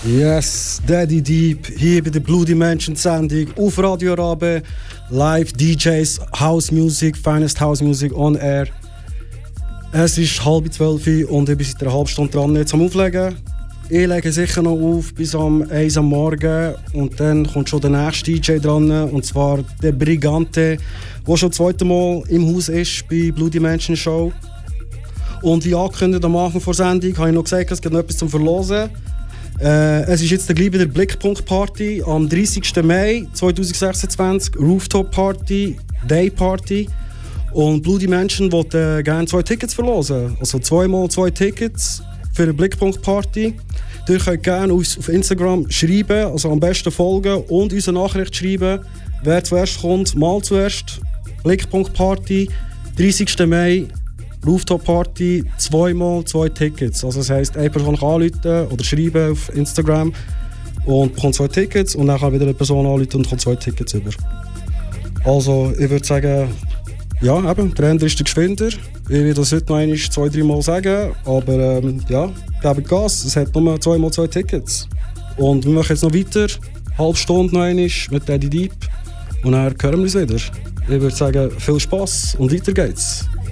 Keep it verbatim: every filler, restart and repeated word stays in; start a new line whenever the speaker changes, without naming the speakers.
Yes, Daddy Deep, hier bei der Blue Dimension Sendung auf Radio Rabe, live D Js, House Music, Finest House Music on Air. Es ist halb zwölf und ich bin seit einer halben Stunde dran jetzt am Auflegen. Ich lege sicher noch auf bis am eins am Morgen und dann kommt schon der nächste D J dran, und zwar der Brigante, der schon das zweite Mal im Haus ist bei Blue Dimension Show. Und wie angekündigt am Anfang der Sendung habe ich noch gesagt, es gibt noch etwas zum Verlosen. Äh, es ist jetzt gleich wieder Blickpunkt Party am dreißigsten Mai zweitausendsechsundzwanzig, Rooftop Party, Day Party. Und Blue Dimension wollte äh, gerne zwei Tickets verlosen. Also zweimal zwei Tickets für eine Blickpunkt Party. Ihr könnt gerne uns auf Instagram schreiben, also am besten folgen und uns eine Nachricht schreiben, wer zuerst kommt, mal zuerst. Blickpunkt Party, dreißigsten Mai. Rooftop Party, zweimal zwei Tickets. Also das heisst, eine Person kann anrufen oder schreiben auf Instagram und bekommt zwei Tickets und dann kann wieder eine Person anrufen und bekommt zwei Tickets über. Also ich würde sagen, ja eben, der Ende ist der Geschwinder. Ich will das heute noch einmal zwei, drei Mal sagen, aber ähm, ja, gebt Gas, es hat nur zweimal zwei Tickets. Und wir machen jetzt noch weiter, eine halbe Stunde noch einmal mit Daddy Deep und dann hören wir uns wieder. Ich würde sagen, viel Spass und weiter geht's.